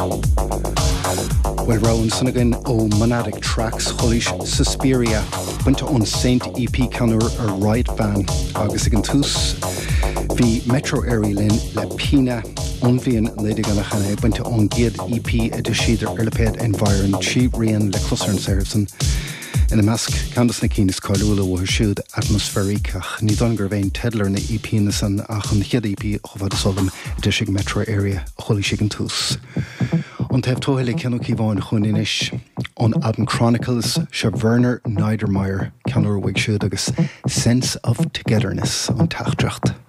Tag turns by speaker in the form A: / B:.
A: Well, Rowan Sunnigan ó Monadic Tracks Chulis Suspiria buinte ón Saint EP canúr a Riot Van agus ag an tús hí Metro Airy Lynn le Pina onbhíon léide gan nachana buinte ón giad EP a de siidir ar le péad Environ trí rian le Cluster an Saracen in a measc candas na cínas cáiliúla bhfuair siúd atmosféricach ní don gur bhéin tedlar na EP na san ach an chiad EP chomhad solam de sig Metro Area a chulis ag an tús. An taobh tóthaigh ceannaí bháin chun inis an Album Chronicles se Werner Niedermeyer ceanúir bhaig siúd agus Sense of Togetherness an tachtreacht.